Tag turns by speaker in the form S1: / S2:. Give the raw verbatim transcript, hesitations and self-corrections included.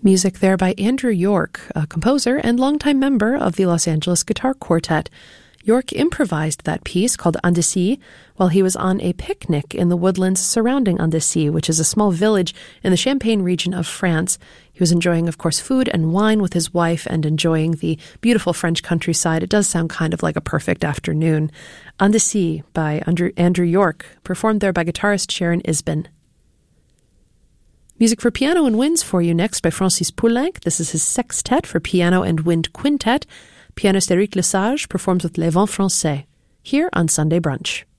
S1: Music there by Andrew York, a composer and longtime member of the Los Angeles Guitar Quartet. York improvised that piece called Annecy while he was on a picnic in the woodlands surrounding Annecy, which is a small village in the Champagne region of France. He was enjoying, of course, food and wine with his wife and enjoying the beautiful French countryside. It does sound kind of like a perfect afternoon. Annecy by Andrew, Andrew York, performed there by guitarist Sharon Isbin. Music for piano and winds for you next by Francis Poulenc. This is his sextet for piano and wind quintet. Pianist Éric Lesage performs with Les Vents Français here on Sunday Brunch.